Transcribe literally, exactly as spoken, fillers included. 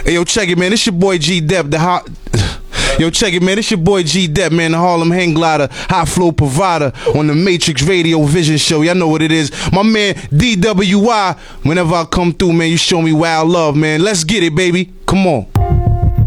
Hey, yo, check it, man. It's your boy G Dep, the hot. Yo, check it, man. It's your boy G Dep, man. The Harlem Hang Glider, high flow provider on the Matrix Radio Vision Show. Y'all know what it is. My man D W I. Whenever I come through, man, you show me wild love, man. Let's get it, baby. Come on.